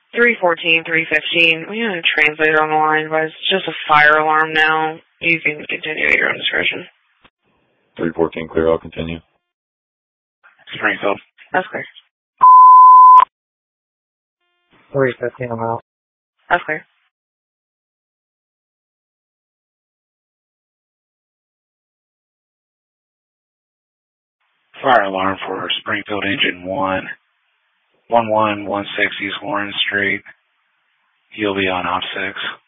314, 315. We have a translator on the line, but it's just a fire alarm now. You can continue at your own discretion. 314, clear. I'll continue. Springfield. That's clear. 315, I'm out. That's clear. Fire alarm for Springfield Engine 1. 1116 East Lawrence Street. You'll be on OP6.